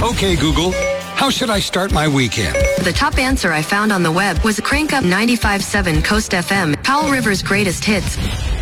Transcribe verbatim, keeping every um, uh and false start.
Okay, Google, how should I start my weekend? The top answer I found on the web was Crank Up ninety-five point seven Coast F M, Powell River's greatest hits.